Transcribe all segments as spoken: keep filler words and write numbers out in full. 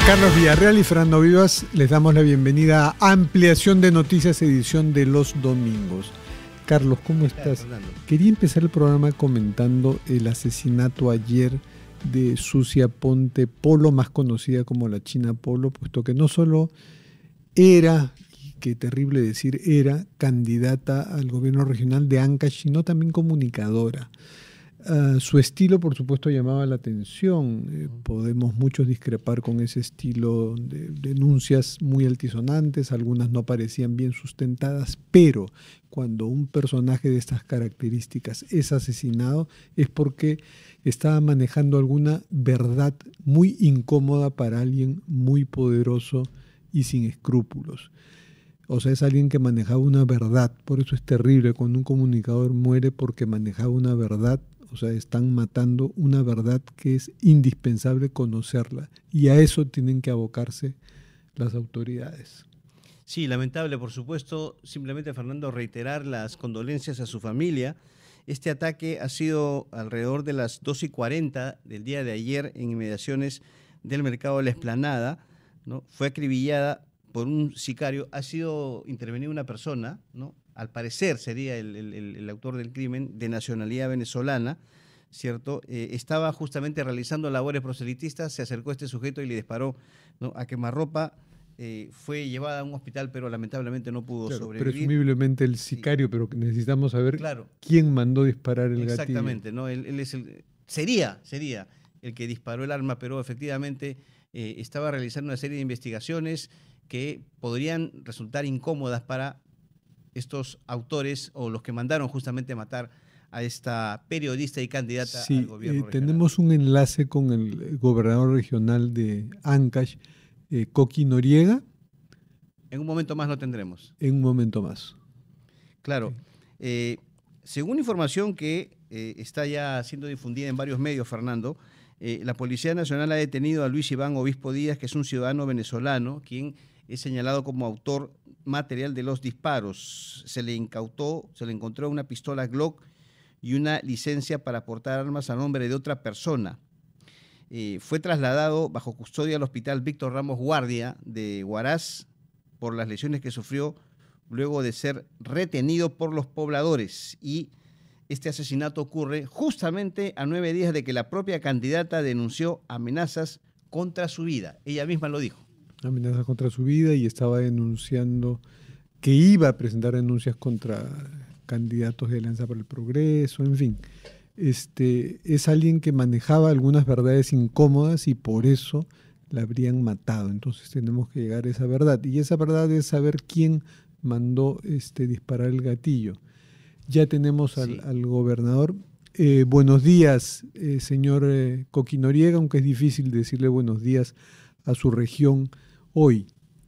Carlos Villarreal y Fernando Vivas, les damos la bienvenida a Ampliación de Noticias, edición de los domingos. Carlos, ¿cómo estás? Quería empezar el programa comentando el asesinato ayer de Sucia Ponte Polo, más conocida como la China Polo, puesto que no solo era, y qué terrible decir era, candidata al gobierno regional de Ancash, sino también comunicadora. Uh, su estilo, por supuesto, llamaba la atención. Eh, podemos muchos discrepar con ese estilo de denuncias muy altisonantes, algunas no parecían bien sustentadas, pero cuando un personaje de estas características es asesinado es porque estaba manejando alguna verdad muy incómoda para alguien muy poderoso y sin escrúpulos. O sea, es alguien que manejaba una verdad. Por eso es terrible cuando un comunicador muere porque manejaba una verdad. O sea, están matando una verdad que es indispensable conocerla. Y a eso tienen que abocarse las autoridades. Sí, lamentable, por supuesto. Simplemente, Fernando, reiterar las condolencias a su familia. Este ataque ha sido alrededor de las dos y cuarenta del día de ayer en inmediaciones del mercado de la Explanada, ¿no? Fue acribillada por un sicario. Ha sido intervenida una persona, ¿no? Al parecer sería el, el, el autor del crimen, de nacionalidad venezolana, ¿cierto? Eh, estaba justamente realizando labores proselitistas, se acercó a este sujeto y le disparó, ¿no?, a quemarropa. Eh, fue llevada a un hospital, pero lamentablemente no pudo claro, sobrevivir. Presumiblemente el sicario, sí. Pero necesitamos saber claro. quién mandó disparar el gatillo. Exactamente, ¿no? Él, él es el, sería, sería el que disparó el arma, pero efectivamente eh, estaba realizando una serie de investigaciones que podrían resultar incómodas para estos autores o los que mandaron justamente matar a esta periodista y candidata sí, al gobierno eh, tenemos un enlace con el gobernador regional de Ancash, eh, Coqui Noriega. En un momento más lo tendremos. En un momento más. Claro. Eh, según información que eh, está ya siendo difundida en varios medios, Fernando, eh, la Policía Nacional ha detenido a Luis Iván Obispo Díaz, que es un ciudadano venezolano, quien es señalado como autor material de los disparos. Se le incautó, se le encontró una pistola Glock y una licencia para portar armas a nombre de otra persona. Eh, fue trasladado bajo custodia al Hospital Víctor Ramos Guardia de Huaraz por las lesiones que sufrió luego de ser retenido por los pobladores. Y este asesinato ocurre justamente a nueve días de que la propia candidata denunció amenazas contra su vida. Ella misma lo dijo. Amenazas contra su vida y estaba denunciando que iba a presentar denuncias contra candidatos de Alianza para el Progreso, en fin. Este, es alguien que manejaba algunas verdades incómodas y por eso la habrían matado. Entonces tenemos que llegar a esa verdad. Y esa verdad es saber quién mandó este, disparar el gatillo. Ya tenemos al, sí. al gobernador. Eh, buenos días, eh, señor eh, Coqui Noriega, aunque es difícil decirle buenos días a su región hoy.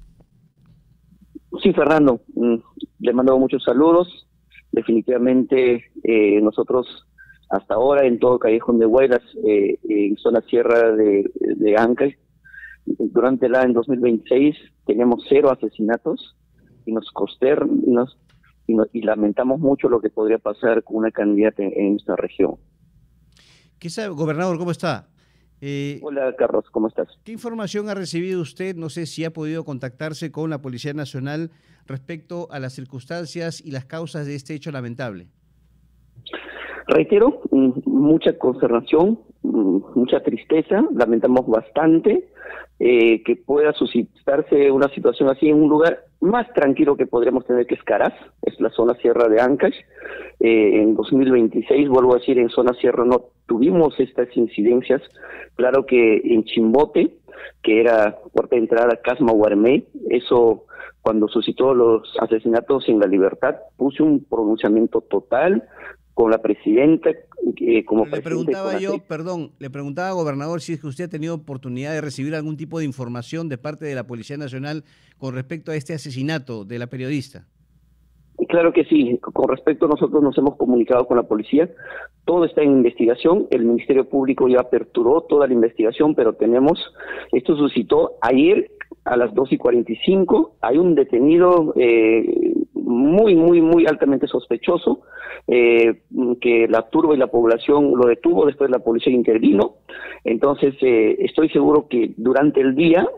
Sí, Fernando, le mando muchos saludos. Definitivamente eh, nosotros hasta ahora en todo Callejón de Huaylas, eh, en zona sierra de, de Ancash, durante el año dos mil veintiséis teníamos cero asesinatos y nos consterna y, nos, y, nos, y lamentamos mucho lo que podría pasar con una candidata en, en esta región. ¿Qué sabe, gobernador? ¿Cómo está? Eh, Hola, Carlos, ¿cómo estás? ¿Qué información ha recibido usted? No sé si ha podido contactarse con la Policía Nacional respecto a las circunstancias y las causas de este hecho lamentable. Reitero, mucha consternación, mucha tristeza, lamentamos bastante eh, que pueda suscitarse una situación así en un lugar más tranquilo que podríamos tener, que es Caraz, es la zona sierra de Ancash. Eh, en dos mil veintiséis, vuelvo a decir, en zona sierra no tuvimos estas incidencias. Claro que en Chimbote, que era puerta de entrada Casma Guarmey, eso cuando suscitó los asesinatos en La Libertad, puse un pronunciamiento total con la presidenta, eh, como le preguntaba yo, perdón, le preguntaba, gobernador, si es que usted ha tenido oportunidad de recibir algún tipo de información de parte de la Policía Nacional con respecto a este asesinato de la periodista. Claro que sí, con respecto a nosotros nos hemos comunicado con la policía, todo está en investigación, el Ministerio Público ya aperturó toda la investigación, pero tenemos, esto suscitó ayer a las dos y cuarenta y cinco, hay un detenido eh, muy, muy, muy altamente sospechoso, eh, que la turba y la población lo detuvo, después la policía intervino. Entonces eh, estoy seguro que durante el día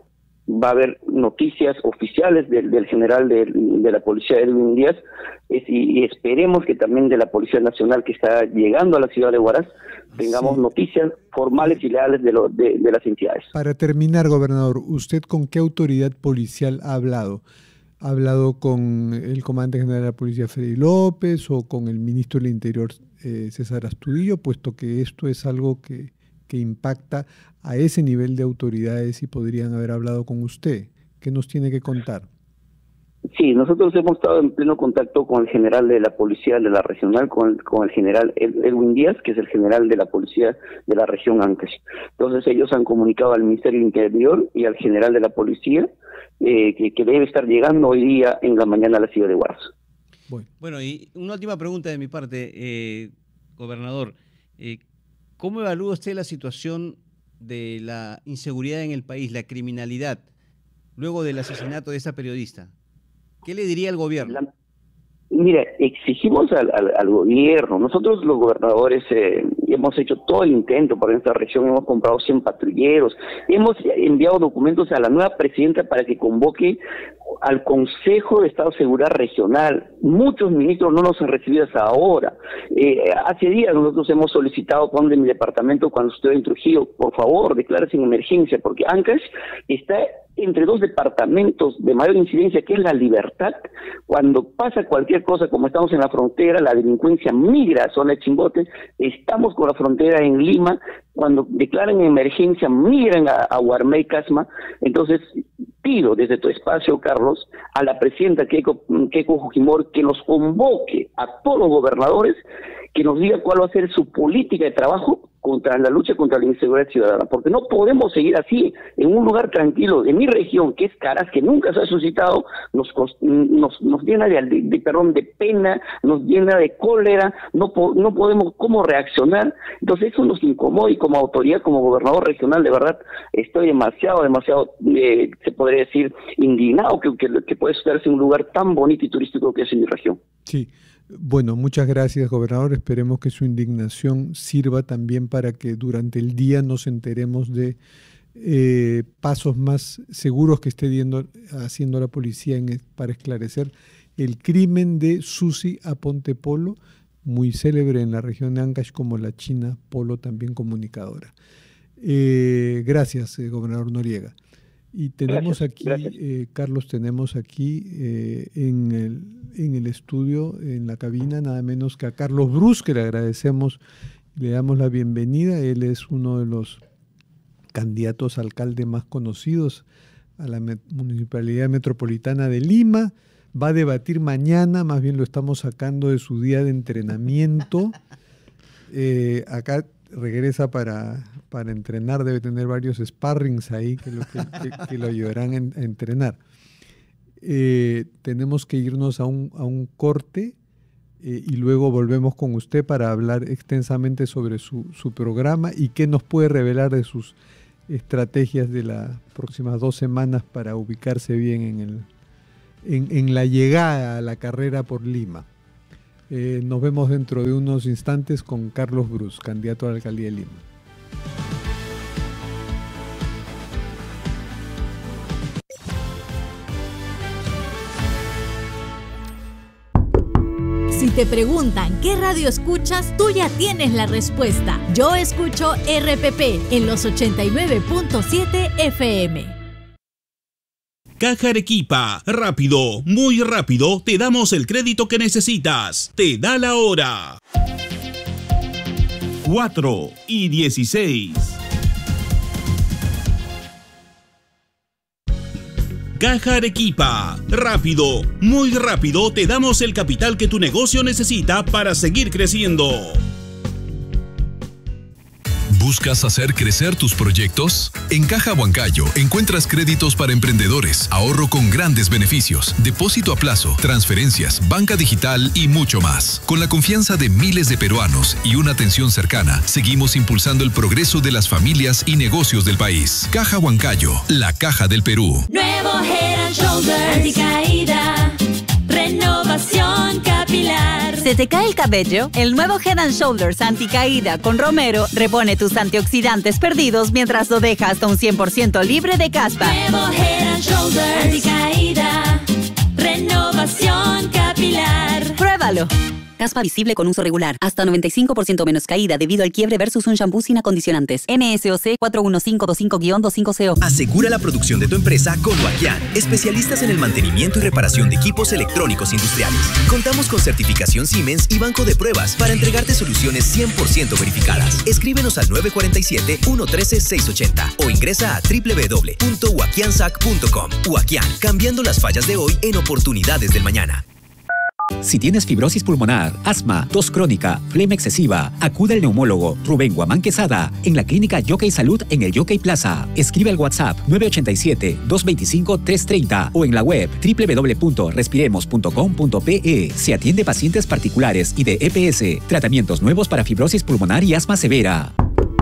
va a haber noticias oficiales del, del general de, de la policía, Erwin Díaz, es, y, y esperemos que también de la Policía Nacional que está llegando a la ciudad de Huaraz tengamos sí. noticias formales y leales de, lo, de, de las entidades. Para terminar, gobernador, ¿usted con qué autoridad policial ha hablado? ¿Ha hablado con el comandante general de la policía, Freddy López, o con el ministro del Interior, eh, César Astudillo, puesto que esto es algo que, que impacta a ese nivel de autoridades y podrían haber hablado con usted? ¿Qué nos tiene que contar? Sí, nosotros hemos estado en pleno contacto con el general de la policía de la regional, con, con el general Erwin Díaz, que es el general de la policía de la región Ancash. Entonces ellos han comunicado al Ministerio del Interior y al general de la policía eh, que, que debe estar llegando hoy día en la mañana a la ciudad de Huaraz. Bueno, bueno y una última pregunta de mi parte, eh, gobernador. Eh, ¿Cómo evalúa usted la situación de la inseguridad en el país, la criminalidad, luego del asesinato de esta periodista? ¿Qué le diría al gobierno? La, mira, exigimos al, al, al gobierno. Nosotros los gobernadores eh, hemos hecho todo el intento por esta región, hemos comprado cien patrulleros, hemos enviado documentos a la nueva presidenta para que convoque al Consejo de Estado de Seguridad Regional. Muchos ministros no nos han recibido hasta ahora. Eh, hace días nosotros hemos solicitado cuando en mi departamento, cuando estoy en Trujillo, por favor, declárese en emergencia, porque Ancash está entre dos departamentos de mayor incidencia, que es La Libertad. Cuando pasa cualquier cosa, como estamos en la frontera, la delincuencia migra a zona de Chimbote, estamos con la frontera en Lima, cuando declaran emergencia, migran a, a Huarmey, Casma. Entonces, pido desde tu espacio, Carlos, a la presidenta Keiko, Keiko Fujimori que nos convoque a todos los gobernadores, que nos diga cuál va a ser su política de trabajo contra la lucha contra la inseguridad ciudadana, porque no podemos seguir así en un lugar tranquilo de mi región, que es Caraz, que nunca se ha suscitado, nos nos, nos llena de, de, de perdón de pena, nos llena de cólera, no po, no podemos cómo reaccionar. Entonces eso nos incomoda, y como autoridad, como gobernador regional, de verdad estoy demasiado, demasiado, eh, se podría decir, indignado que, que, que puede estarse en un lugar tan bonito y turístico que es en mi región. Sí. Bueno, muchas gracias, gobernador. Esperemos que su indignación sirva también para que durante el día nos enteremos de eh, pasos más seguros que esté diendo, haciendo la policía en, para esclarecer el crimen de Susi Aponte Polo, muy célebre en la región de Ancash como la China Polo, también comunicadora. Eh, gracias, eh, gobernador Noriega. Y tenemos gracias, aquí, gracias. Eh, Carlos, tenemos aquí eh, en, el, en el estudio, en la cabina, nada menos que a Carlos Brus, que le agradecemos, le damos la bienvenida. Él es uno de los candidatos a alcalde más conocidos a la Municipalidad Metropolitana de Lima. Va a debatir mañana, más bien lo estamos sacando de su día de entrenamiento. Eh, acá regresa para, para entrenar, debe tener varios sparrings ahí que lo, que, que, que lo ayudarán en, a entrenar. Eh, tenemos que irnos a un, a un corte eh, y luego volvemos con usted para hablar extensamente sobre su, su programa y qué nos puede revelar de sus estrategias de las próximas dos semanas para ubicarse bien en, el, en, en la llegada a la carrera por Lima. Eh, nos vemos dentro de unos instantes con Carlos Brus, candidato a la alcaldía de Lima. Si te preguntan qué radio escuchas, tú ya tienes la respuesta. Yo escucho R P P en los ochenta y nueve punto siete F M. Caja Arequipa, rápido, muy rápido, te damos el crédito que necesitas. Te da la hora. cuatro y dieciséis. Caja Arequipa, rápido, muy rápido, te damos el capital que tu negocio necesita para seguir creciendo. ¿Buscas hacer crecer tus proyectos? En Caja Huancayo encuentras créditos para emprendedores, ahorro con grandes beneficios, depósito a plazo, transferencias, banca digital y mucho más. Con la confianza de miles de peruanos y una atención cercana, seguimos impulsando el progreso de las familias y negocios del país. Caja Huancayo, la caja del Perú. Nuevo Head and Shoulders, anticaída, renovación capilar. ¿Se te cae el cabello? El nuevo Head and Shoulders anticaída con romero repone tus antioxidantes perdidos mientras lo deja hasta un cien por ciento libre de caspa. Nuevo Head and Shoulders anticaída, renovación capilar. Pruébalo. Caspa visible con uso regular. Hasta noventa y cinco por ciento menos caída debido al quiebre versus un shampoo sin acondicionantes. M S O C cuatro uno cinco dos cinco guion veinticinco C O. Asegura la producción de tu empresa con Huaquian, especialistas en el mantenimiento y reparación de equipos electrónicos industriales. Contamos con certificación Siemens y banco de pruebas para entregarte soluciones cien por ciento verificadas. Escríbenos al nueve cuatro siete, uno uno tres, seis ocho cero o ingresa a doble u doble u doble u punto huaquiansac punto com. Huaquian, cambiando las fallas de hoy en oportunidades del mañana. Si tienes fibrosis pulmonar, asma, tos crónica, flema excesiva, acude al neumólogo Rubén Guamán Quesada en la clínica Jockey Salud en el Jockey Plaza. Escribe al WhatsApp nueve ocho siete, dos dos cinco, tres tres cero o en la web doble u doble u doble u punto respiremos punto com punto pe. Se atiende pacientes particulares y de E P S. Tratamientos nuevos para fibrosis pulmonar y asma severa.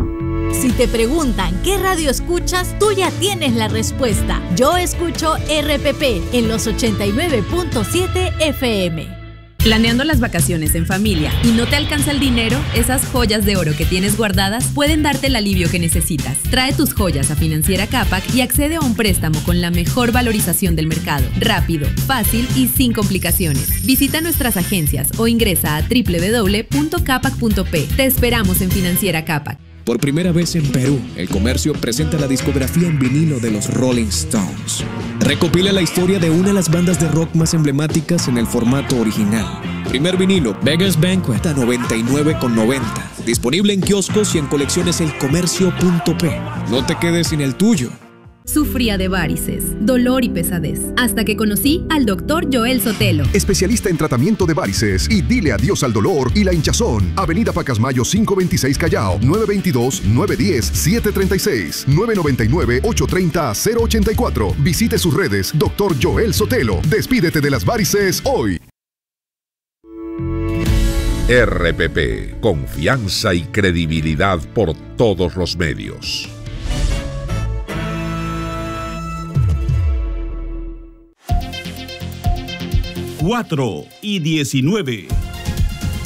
Si te preguntan qué radio escuchas, tú ya tienes la respuesta. Yo escucho R P P en los ochenta y nueve punto siete F M. ¿Planeando las vacaciones en familia y no te alcanza el dinero? Esas joyas de oro que tienes guardadas pueden darte el alivio que necesitas. Trae tus joyas a Financiera Capac y accede a un préstamo con la mejor valorización del mercado. Rápido, fácil y sin complicaciones. Visita nuestras agencias o ingresa a doble u doble u doble u punto capac punto pe. Te esperamos en Financiera Capac. Por primera vez en Perú, El Comercio presenta la discografía en vinilo de los Rolling Stones. Recopila la historia de una de las bandas de rock más emblemáticas en el formato original. Primer vinilo, Beggars Banquet a noventa y nueve con noventa. Disponible en kioscos y en colecciones el comercio punto pe. No te quedes sin el tuyo. Sufría de varices, dolor y pesadez, hasta que conocí al doctor Joel Sotelo. Especialista en tratamiento de varices y dile adiós al dolor y la hinchazón. Avenida Pacasmayo cinco veintiséis Callao, nueve dos dos, nueve uno cero, siete tres seis, nueve nueve nueve, ocho tres cero, cero ocho cuatro. Visite sus redes, doctor Joel Sotelo. Despídete de las varices hoy. R P P, confianza y credibilidad por todos los medios. cuatro y diecinueve.